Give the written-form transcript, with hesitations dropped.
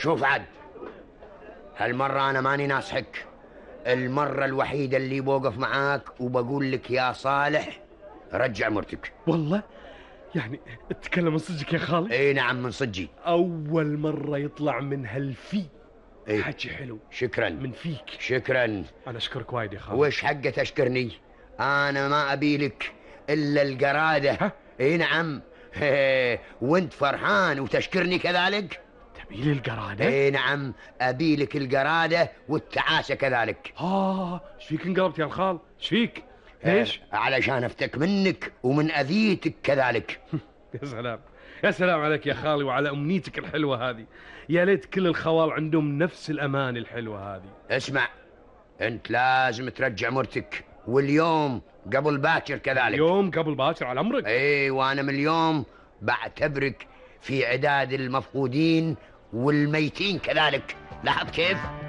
شوف عاد، هالمرة أنا ماني ناصحك، المرة الوحيدة اللي بوقف معاك وبقول لك يا صالح رجع مرتك. والله يعني تتكلم من صدقك يا خالي؟ اي نعم من صدقي. أول مرة يطلع من هالفي إيه؟ حكي حلو. شكرا من فيك. شكرا. أنا أشكرك وايد يا خالي. وش حقه تشكرني؟ أنا ما أبي لك إلا القرادة. اي نعم. وانت فرحان وتشكرني كذلك؟ تبيلي القرادة؟ اي نعم، أبي لك القرادة والتعاسة كذلك. ايش فيك انقلبت يا الخال؟ ايش فيك؟ ليش؟ علشان افتك منك ومن أذيتك كذلك. يا سلام يا سلام عليك يا خالي وعلى أمنيتك الحلوة هذه. يا ليت كل الخوال عندهم نفس الأمان الحلوة هذه. اسمع، انت لازم ترجع مرتك، واليوم قبل باكر كذلك. اليوم قبل باكر على أمرك. اي، وانا من اليوم بعتبرك في عداد المفقودين والميتين كذلك. لاحظ كيف؟